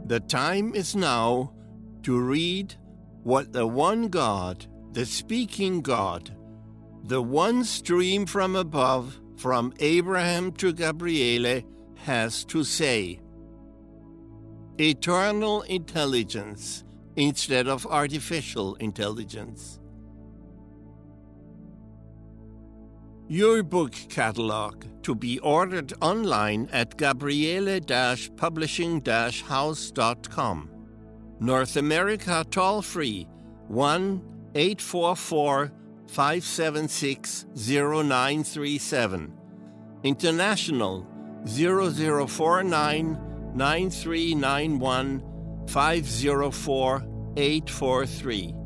The time is now to read what the one God, the speaking God, the one stream from above, from Abraham to Gabriele, has to say. Eternal intelligence instead of artificial intelligence. Your book catalog to be ordered online at gabriele-publishing-house.com. North America toll-free 1-844-576-0937. International 0049-9391-504-843.